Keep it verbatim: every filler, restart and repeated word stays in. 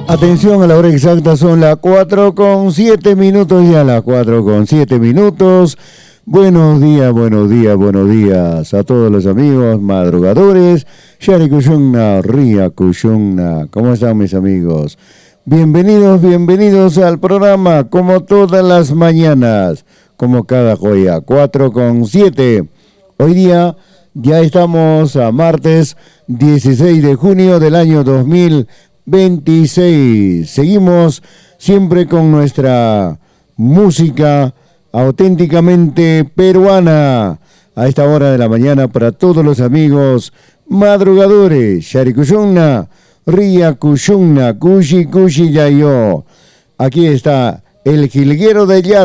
Atención, a la hora exacta son las cuatro con siete minutos, ya las cuatro con siete minutos. Buenos días, buenos días, buenos días a todos los amigos madrugadores. Shari Kushunna, Ria Kushunna. ¿Cómo están mis amigos? Bienvenidos, bienvenidos al programa como todas las mañanas, como cada joya, cuatro con siete. Hoy día ya estamos a martes dieciséis de junio del año dos mil veintiséis. Seguimos siempre con nuestra música auténticamente peruana a esta hora de la mañana para todos los amigos madrugadores. Shari Kushunna, Ria Kushunna, Kushi Kushi Yayo. Aquí está el jilguero de jazz.